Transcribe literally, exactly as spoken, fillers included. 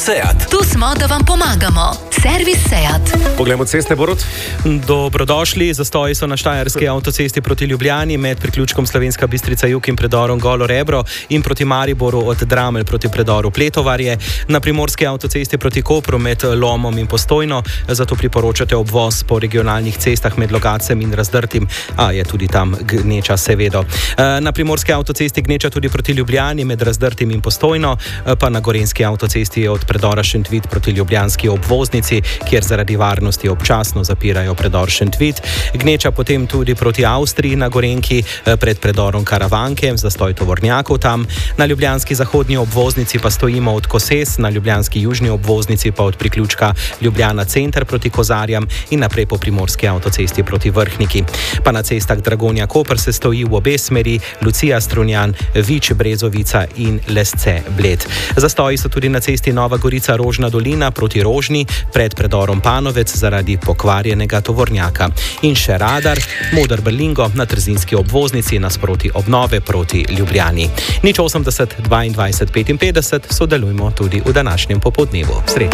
Seat. Tu smo, da vam pomagamo. Servis Seat. Poglejmo ceste, Borut. Dobrodošli. Zastoji so na Štajerski avtocesti proti Ljubljani med priključkom Slovenska Bistrica Jug in predorom Golo Rebro in proti Mariboru od Dramelj proti predoru Pletovarje. Na Primorski avtocesti proti Kopru med Lomom in Postojno, zato priporočate obvoz po regionalnih cestah med Logacem in Razdrtim, a je tudi tam gneča seveda. Na Primorski avtocesti gneča tudi proti Ljubljani med Razdrtim in Postojno, pa na Gorenjski avtocesti od predora Šentvid proti ljubljanski obvoznici, kjer zaradi varnosti občasno zapirajo predor Šentvid. Gneča potem tudi proti Avstriji na Gorenjki pred predorom Karavanke, zastoj tovornjakov tam. Na ljubljanski zahodnji obvoznici pa stojimo od Koses, na ljubljanski južni obvoznici pa od priključka Ljubljana center proti Kozarjam in naprej po primorski avtocesti proti Vrhniki. Pa na cestah Dragonja Koper se stoji v obe smeri, Lucija Strunjan, Vič Brezovica in Lesce Bled. Zastoji so tudi na cesti Nova Gorica Rožna dolina proti Rožni pred predorom Panovec zaradi pokvarjenega tovornjaka. In še radar, Moder Berlingo na trzinski obvoznici nasproti obnove proti Ljubljani. Nič osemdeset dvaindvajset petinpetdeset, sodelujmo tudi v današnjem popoldnevu. Srečno.